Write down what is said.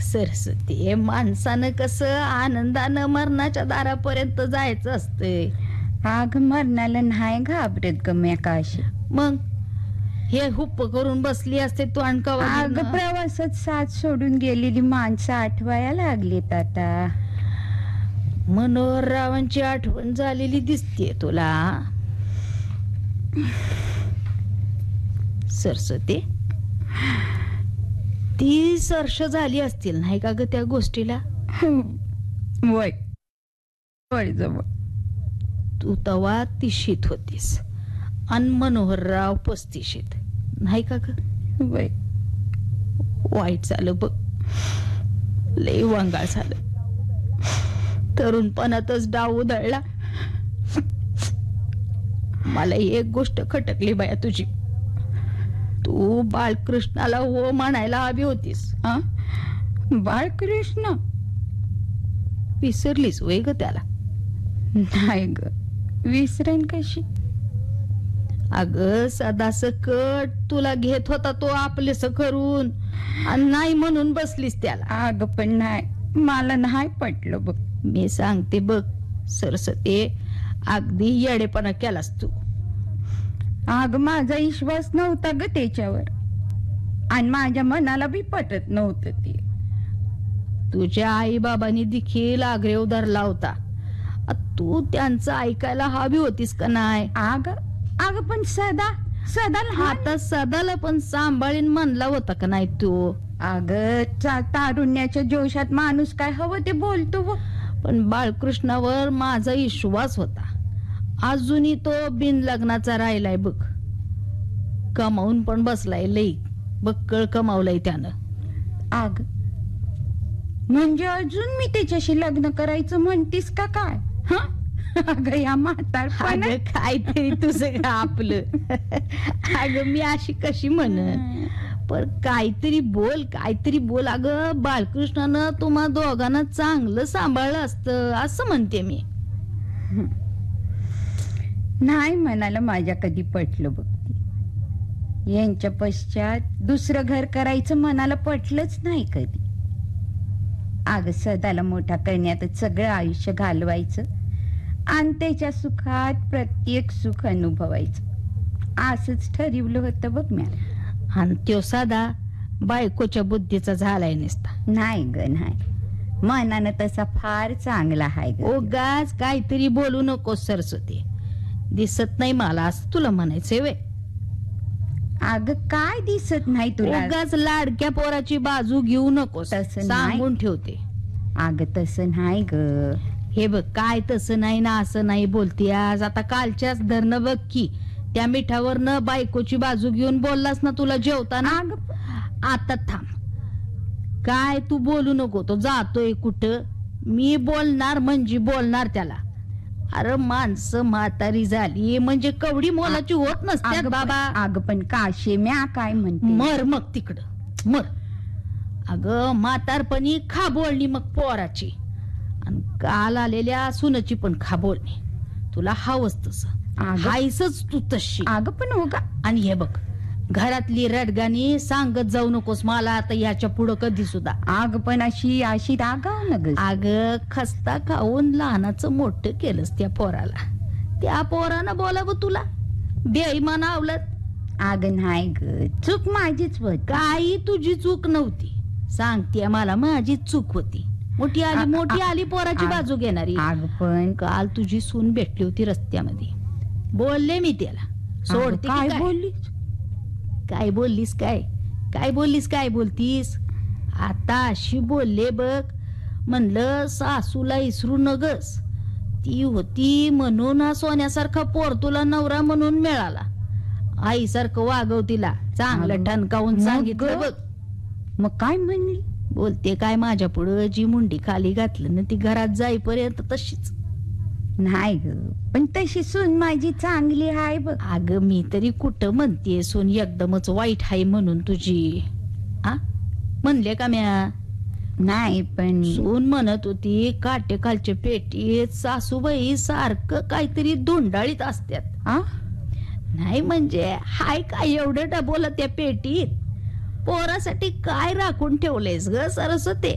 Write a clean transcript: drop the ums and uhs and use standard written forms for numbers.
सरस्वती, माणसानं कसं आनंदानं मरणाच्या दारापर्यंत जायचं असतंय. आग मरणाला नाही घाबरत ग मी काशी. मग हे हुप्प करून बसली असते तू आग अणका. प्रवासात साथ सोडून गेलेली माणसं आठवायला लागलीत आता. मनोहररावांची आठवण झालेली दिसतीये तुला. सरस्वती, 30 वर्ष झाली असतील नाही का ग त्या गोष्टीला? वय वय जवळ. तू तवा 30शीत होतीस आणि मनोहरराव 35शीत नाही का ग? वय. वाईट झालं बघ, लय वांगाळ झालं. तरुणपणातच डाव उधळला. मला एक गोष्ट खटकली बाया तुझी. तू बाळकृष्णाला हो म्हणायला हवी होतीस. बाळकृष्ण विसरलीस वय ग त्याला? नाही ग, विसरण कशी? अग सदा सकट तुला घेत होता तो आपलेस करून आणि नाही म्हणून बसलीस त्याला. आग पण नाही, मला नाही पटलं बघ. मी सांगते बघ सरस्वती, अगदी येडेपणा केलास तू. आग माझा विश्वास नव्हता ग त्याच्यावर, आणि माझ्या मनाला बी पटत नव्हतं ते. तुझ्या आई बाबांनी देखील आग्रह धरला होता. तू त्यांचं ऐकायला हवी होतीस का नाही? आग आग पण सदा आता सदाला पण सांभाळीन म्हणला होता का नाही तू? अग तारुण्याच्या जोशात माणूस काय हवं ते बोलतो व. पण बाळकृष्णावर माझा विश्वास होता. अजूनही तो बिन लग्नाचा राहिलाय बघ. कमावून पण बसलाय, लई बक्कळ कमावलंय त्यानं. आग म्हणजे अजून मी त्याच्याशी लग्न करायचं म्हणतीस का काय? अगं या म्हातारपण काहीतरी तुझं आपलं. अगं मी अशी कशी म्हण, पण काहीतरी बोल. अगं बाळकृष्णानं तुम्हा दोघांना चांगलं सांभाळलं असतं असं म्हणते मी. नाही म्हणाला माझ्या कधी पटलं बघ. यांच्या पश्चात दुसरं घर करायचं मनाला पटलंच नाही कधी. अग सदाला मोठा करण्यातच सगळं आयुष्य घालवायचं आणि त्याच्या सुखात प्रत्येक सुख अनुभवायचं असंच ठरवलं होतं बघ मी. आणि त्यो साधा बायकोच्या बुद्धीचा झालाय नसता. नाही ग नाही, मनानं तसा फार चांगला आहे ग. उगाच काहीतरी बोलू नकोस सरस्वती. दिसत नाही मला असं तुला म्हणायचंय वे? अग काय दिसत नाही तुला? उगाच लाडक्या पोराची बाजू घेऊ नकोस, सांगून ठेवते. अग तसं नाही ग. हे बघ, काय तसं नाही ना असं नाही बोलती आज. आता कालच्याच धरणं बघ की, त्या मिठावर न बायकोची बाजू घेऊन बोललास ना तुला जेवताना. आता थांब, काय तू बोलू नको. तो जातोय कुठं? मी बोलणार म्हणजे बोलणार त्याला. अरे माणसं म्हातारी झाली म्हणजे कवडी मोलाची होत नसतात बाबा. अग पण काशे म्या काय म्हणते? मर मग तिकडं मर. अगं म्हातारपणी खा बोलणी मग पोराची, आणि काल आलेल्या सुनची पण खा बोलणी. तुला हवंच तसं, हायसच तू तशी. अगं पण हो का. आणि हे बघ, घरातली रडगाणी सांगत जाऊ नकोस मला आता याच्या पुढं कधी सुद्धा. आग पण अशी रागाव न ग. अग खस्ता खाऊन लहानाचं मोठं केलंस त्या पोराला. त्या पोरानं बोलावं तुला बेईमान आवलत. आग नाही ग, चूक माझीच होती. काही तुझी चूक नव्हती, सांगते मला माझी चूक होती. मोठी आली पोराची बाजू घेणारी. आग पण काल तुझी सून भेटली होती रस्त्यामध्ये. बोलले मी त्याला, सोडते काय बोललीस? काय बोलतीस? आता अशी बोलले बघ. म्हणलं सासूला इसरू नगस. ती होती म्हणून सोन्यासारखा पोर तुला नवरा म्हणून मिळाला. आईसारखं वागव तिला, चांगलं ठणकावून सांगितलं बघ. मग काय म्हणली? बोलते काय माझ्या पुढं जी मुंडी खाली घातलं ना ती घरात जाईपर्यंत तशीच. नाही ग, पण तशी सून माझी चांगली आहे बघ. अगं मी तरी कुठं म्हणते सून एकदमच वाईट आहे म्हणून तुझी. म्हणले का म्या? नाही पण सून म्हणत होती काटेखालच्या पेटीत सासूबाई सारखं काहीतरी धुंडाळीत असतात. नाही म्हणजे हाय काय एवढं डबोला त्या पेटीत? पोरासाठी काय राखून ठेवलेस ग सरस्वती?